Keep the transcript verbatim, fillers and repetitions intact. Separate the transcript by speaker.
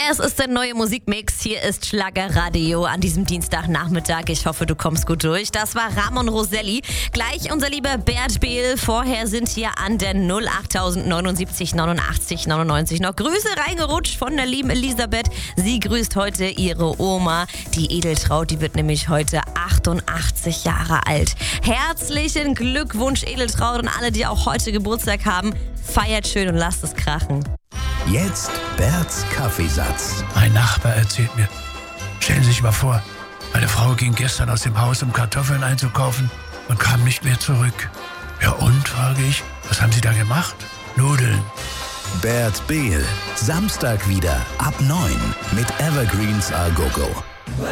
Speaker 1: Es ist der neue Musikmix. Hier ist Schlagerradio an diesem Dienstagnachmittag. Ich hoffe, du kommst gut durch. Das war Ramon Roselli. Gleich unser lieber Bert Behl. Vorher sind hier an der null acht neunundsiebzig neunundachtzig neunundneunzig noch Grüße reingerutscht von der lieben Elisabeth. Sie grüßt heute ihre Oma, die Edeltraut. Die wird nämlich heute achtundachtzig Jahre alt. Herzlichen Glückwunsch, Edeltraut, und alle, die auch heute Geburtstag haben. Feiert schön und lasst es krachen.
Speaker 2: Jetzt Berts Kaffeesatz.
Speaker 3: Ein Nachbar erzählt mir, stellen Sie sich mal vor, meine Frau ging gestern aus dem Haus, um Kartoffeln einzukaufen und kam nicht mehr zurück. Ja und, frage ich, was haben Sie da gemacht? Nudeln.
Speaker 2: Bert Behl, Samstag wieder ab neun mit Evergreens A Go Go.